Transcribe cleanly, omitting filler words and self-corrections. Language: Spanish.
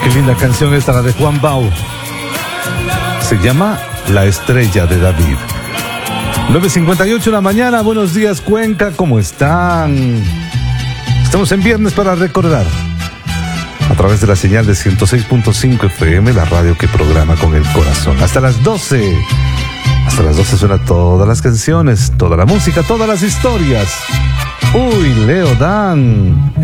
linda canción esta, la de Juan Bau. Se llama La Estrella de David. 9:58 de la mañana. Buenos días, Cuenca, ¿cómo están? Estamos en viernes para recordar, a través de la señal de 106.5 FM, la radio que programa con el corazón. Hasta las 12. Hasta las 12 suena todas las canciones, toda la música, todas las historias. Uy, Leo Dan.